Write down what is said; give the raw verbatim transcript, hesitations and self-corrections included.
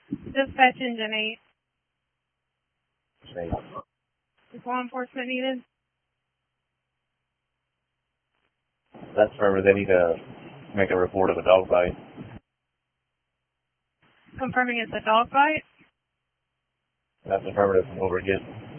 Dispatch engine eight. Eight. Is law enforcement needed? That's where they need to make a report of a dog bite. Confirming it's a dog bite? That's affirmative. Over again.